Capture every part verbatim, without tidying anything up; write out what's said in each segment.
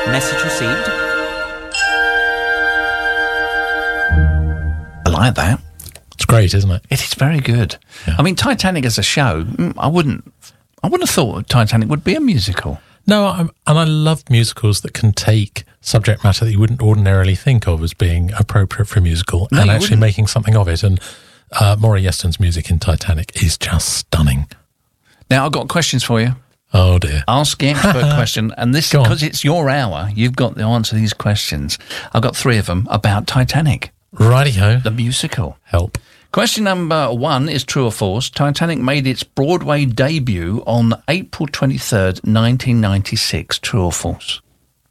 Message received. I like that. It's great, isn't it? It is very good. Yeah. I mean, Titanic as a show, mm, I wouldn't, I wouldn't have thought Titanic would be a musical. No, I'm, and I love musicals that can take subject matter that you wouldn't ordinarily think of as being appropriate for a musical No, and you actually wouldn't. making something of it. And uh, Maury Yeston's music in Titanic is just stunning. Now, I've got questions for you. Oh, dear. Ask the expert question, and this, Go on. because it's your hour, you've got to answer these questions. I've got three of them about Titanic, Righty-ho. the musical. Help. Question number one is true or false. Titanic made its Broadway debut on April twenty-third, nineteen ninety-six. True or false?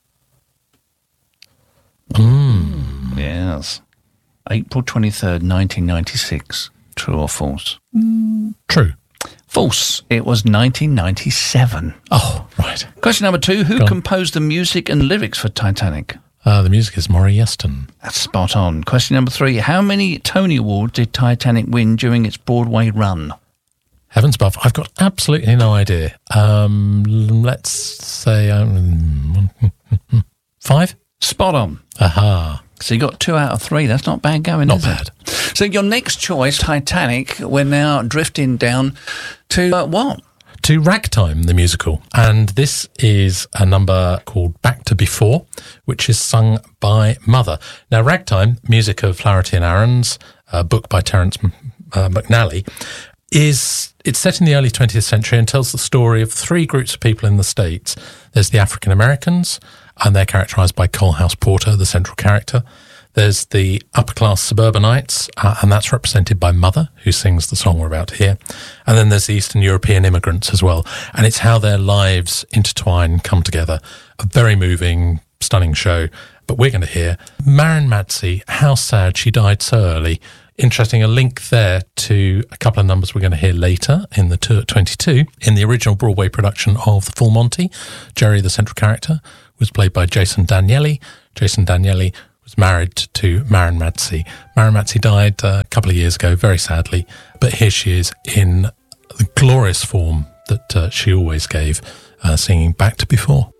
Mm. Yes. April twenty-third, nineteen ninety-six. True or false? True. False. It was nineteen ninety-seven. Oh, right. Question number two. Who Go on. composed the music and lyrics for Titanic? Uh, the music is Maury Yeston. That's spot on. Question number three. How many Tony Awards did Titanic win during its Broadway run? Heavens above, I've got absolutely no idea. Um, let's say um, five? Spot on. Aha. So you got two out of three. That's not bad going, Not is bad. it? So your next choice, Titanic, we're now drifting down to uh, what? To Ragtime, the musical. And this is a number called Back to Before, which is sung by Mother. Now, Ragtime, music of Flaherty and Aarons, a book by Terence uh, McNally, is it's set in the early twentieth century and tells the story of three groups of people in the States. There's the African Americans, and they're characterised by Colehouse Porter, the central character. There's the upper-class suburbanites, uh, and that's represented by Mother, who sings the song we're about to hear. And then there's the Eastern European immigrants as well. And it's how their lives intertwine, come together. A very moving, stunning show. But we're going to hear Marin Mazzie, How Sad She Died So Early. Interesting, a link there to a couple of numbers we're going to hear later in the tour at twenty-two. In the original Broadway production of The Full Monty, Jerry, the central character, was played by Jason Danielli. Jason Danielli was married to Marin Mazzie. Marin Mazzie died uh, a couple of years ago, very sadly, but here she is in the glorious form that uh, she always gave, uh, singing Back to Before.